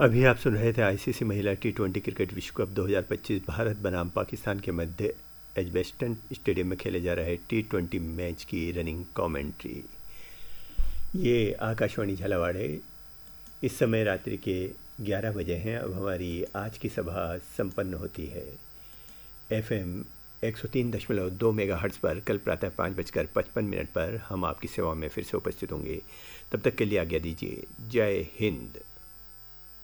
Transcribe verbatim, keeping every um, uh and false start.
अभी आप सुन रहे थे आईसीसी महिला टी ट्वेंटी क्रिकेट विश्व कप दो हज़ार पच्चीस भारत बनाम पाकिस्तान के मध्य एजबेस्टन स्टेडियम में खेले जा रहे टी ट्वेंटी मैच की रनिंग कमेंट्री। ये आकाशवाणी झालावाड़ है। इस समय रात्रि के ग्यारह बजे हैं। अब हमारी आज की सभा संपन्न होती है। एफएम एक सौ तीन दशमलव दो मेगा हर्ट्ज़ पर कल प्रातः पाँच बजकर पचपन मिनट पर हम आपकी सेवा में फिर से उपस्थित होंगे। तब तक के लिए आज्ञा दीजिए। जय हिंद।